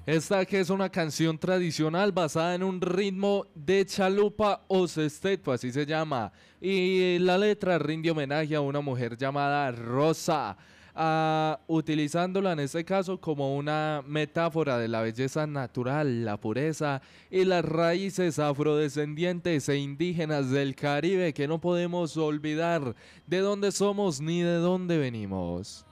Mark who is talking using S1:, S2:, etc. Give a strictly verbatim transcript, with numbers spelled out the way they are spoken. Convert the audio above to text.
S1: Esta que es una canción tradicional basada en un ritmo de chalupa o sexteto, así se llama. Y la letra rinde homenaje a una mujer llamada Rosa, ah, utilizándola en este caso como una metáfora de la belleza natural, la pureza y las raíces afrodescendientes e indígenas del Caribe que no podemos olvidar de dónde somos ni de dónde venimos.